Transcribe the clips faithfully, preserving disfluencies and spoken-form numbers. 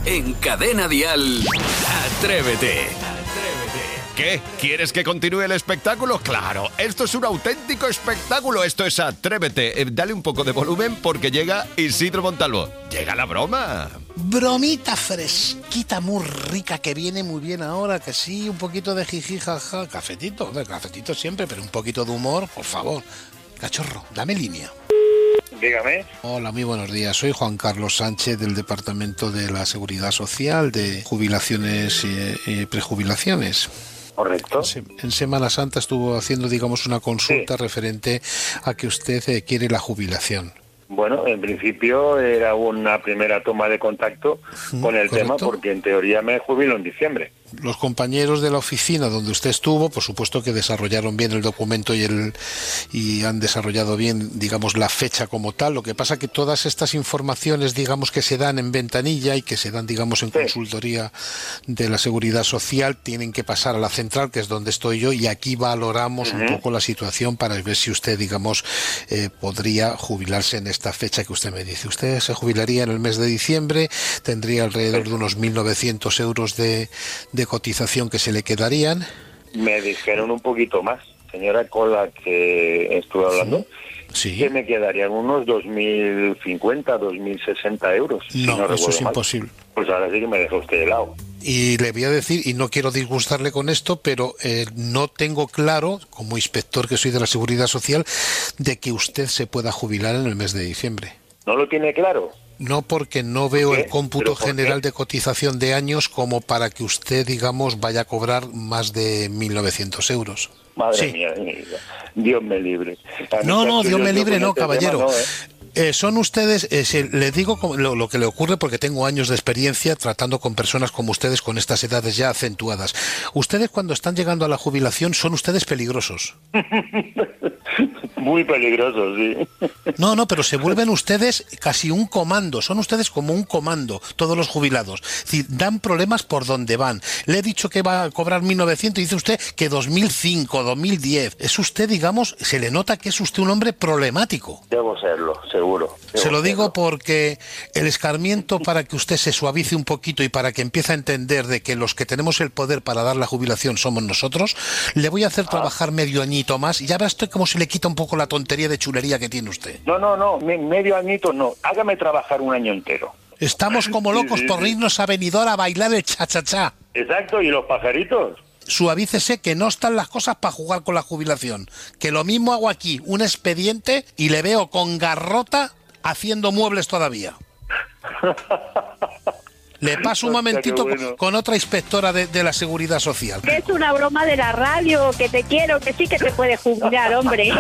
En Cadena Dial, Atrévete. ¿Qué? ¿Quieres que continúe el espectáculo? ¡Claro! Esto es un auténtico espectáculo. Esto es Atrévete. Eh, dale un poco de volumen porque llega Isidro Montalvo. ¡Llega la broma! Bromita fresquita, muy rica, que viene muy bien ahora, que sí, un poquito de jiji, jaja. Cafetito, de cafetito siempre, pero un poquito de humor, por favor. Cachorro, dame línea. Dígame. Hola, muy buenos días. Soy Juan Carlos Sánchez del Departamento de la Seguridad Social, de Jubilaciones y, y Prejubilaciones. Correcto. En Semana Santa estuvo haciendo, digamos, una consulta sí. referente a que usted eh, quiere la jubilación. Bueno, en principio era una primera toma de contacto mm, con el ¿correcto? tema, porque en teoría me jubilo en diciembre. Los compañeros de la oficina donde usted estuvo, por supuesto que desarrollaron bien el documento y el y han desarrollado bien, digamos, la fecha como tal. Lo que pasa que todas estas informaciones, digamos, que se dan en ventanilla y que se dan, digamos, en sí. consultoría de la Seguridad Social, tienen que pasar a la central, que es donde estoy yo, y aquí valoramos uh-huh. un poco la situación para ver si usted, digamos, eh, podría jubilarse en esta fecha que usted me dice. Usted se jubilaría en el mes de diciembre, tendría alrededor sí. de unos mil novecientos euros de, de cotización que se le quedarían. Me dijeron un poquito más, señora, con la que estuve hablando, sí. que me quedarían unos dos mil cincuenta, dos mil sesenta euros. No, si no eso es mal. imposible. Pues ahora sí que me deja usted helado. Y le voy a decir, y no quiero disgustarle con esto, pero eh, no tengo claro, como inspector que soy de la Seguridad Social, de que usted se pueda jubilar en el mes de diciembre. ¿No lo tiene claro? No, porque no veo ¿Qué? el cómputo general de cotización de años como para que usted, digamos, vaya a cobrar más de mil novecientos euros. Madre sí. mía, Dios me libre. No, no, Dios me libre, no, este caballero. Tema, no, ¿eh? Eh, son ustedes, eh, se, le digo lo, lo que le ocurre porque tengo años de experiencia tratando con personas como ustedes con estas edades ya acentuadas. Ustedes cuando están llegando a la jubilación son ustedes peligrosos. Muy peligrosos, sí. No, no, pero se vuelven ustedes casi un comando, son ustedes como un comando, todos los jubilados. Es decir, dan problemas por donde van. Le he dicho que va a cobrar mil novecientos y dice usted que dos mil cinco, dos mil diez. Es usted, digamos, se le nota que es usted un hombre problemático. Debo serlo, seguro. Debo se lo digo serlo. porque el escarmiento para que usted se suavice un poquito y para que empiece a entender de que los que tenemos el poder para dar la jubilación somos nosotros, le voy a hacer ah. trabajar medio añito más y ya verá usted cómo se le quita un poco la tontería de chulería que tiene usted. No, no, no, me, medio añito no. Hágame trabajar un año entero. Estamos como locos sí, sí, por sí. irnos a Benidorm a bailar el cha-cha-cha. Exacto, ¿y los pajaritos? Suavícese que no están las cosas para jugar con la jubilación. Que lo mismo hago aquí, un expediente, y le veo con garrota haciendo muebles todavía. Le paso un momentito bueno. con otra inspectora de, de la Seguridad Social. Que es una broma de la radio, que te quiero, que sí que te puedes jubilar, hombre.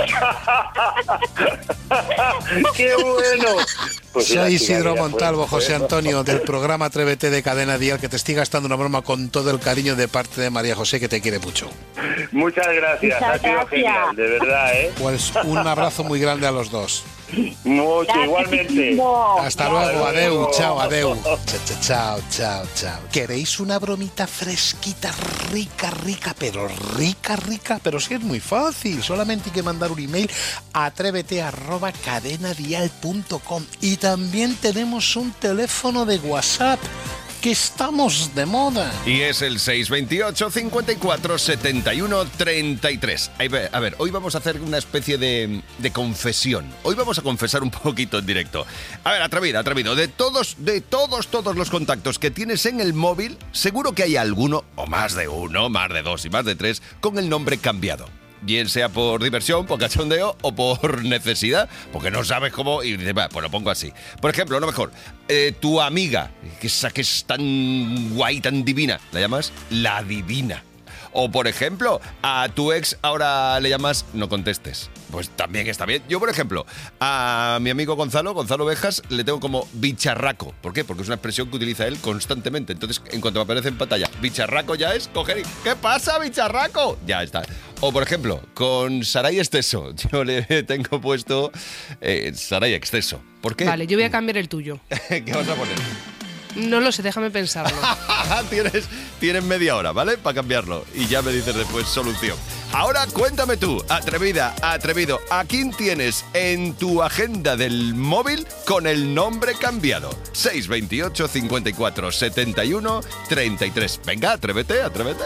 ¡Qué bueno! Pues soy Isidro Montalvo, José Antonio, del programa Atrévete de Cadena Dial, que te estoy gastando una broma con todo el cariño de parte de María José, que te quiere mucho. Muchas gracias, Muchas ha sido gracias. genial, de verdad, ¿eh? Pues un abrazo muy grande a los dos. Mucho, igualmente. Hasta luego, adeu, chao, adeu. Chao, chao, chao, chao. ¿Queréis una bromita fresquita, rica, rica, pero rica, rica? Pero sí es muy fácil, solamente hay que mandar un email a atrévete arroba cadenadial punto com. Y también tenemos un teléfono de WhatsApp, que estamos de moda. Y es el seis veintiocho, cincuenta y cuatro, setenta y uno, treinta y tres. A ver, hoy vamos a hacer una especie de, de confesión. Hoy vamos a confesar un poquito en directo. A ver, atrevido, atrevido. De todos, de todos, todos los contactos que tienes en el móvil, seguro que hay alguno, o más de uno, más de dos y más de tres, con el nombre cambiado. Bien sea por diversión, por cachondeo o por necesidad, porque no sabes cómo, y dices, pues lo pongo así. Por ejemplo, a lo mejor, eh, tu amiga, que esa que es tan guay, tan divina, la llamas la divina. O, por ejemplo, a tu ex ahora le llamas no contestes. Pues también está bien. Yo, por ejemplo, a mi amigo Gonzalo, Gonzalo Bejas, le tengo como bicharraco. ¿Por qué? Porque es una expresión que utiliza él constantemente. Entonces, en cuanto me aparece en pantalla, bicharraco ya es coger y... ¿Qué pasa, bicharraco? Ya está. O, por ejemplo, con Saray Exceso. Yo le tengo puesto eh, Saray Exceso. ¿Por qué? Vale, yo voy a cambiar el tuyo. ¿Qué vas a poner? No lo sé, déjame pensarlo. tienes, tienes media hora, ¿vale? Para cambiarlo. Y ya me dices después solución. Ahora cuéntame tú, atrevida, atrevido, ¿a quién tienes en tu agenda del móvil con el nombre cambiado? seis veintiocho, cincuenta y cuatro, setenta y uno, treinta y tres. Venga, atrévete, atrévete.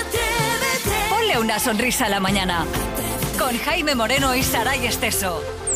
Ponle una sonrisa a la mañana. Con Jaime Moreno y Saray Esteso.